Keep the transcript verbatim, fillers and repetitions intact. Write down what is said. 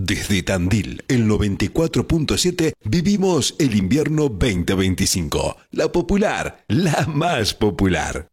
Desde Tandil, el noventa y cuatro punto siete, vivimos el invierno veinte veinticinco. La popular, la más popular.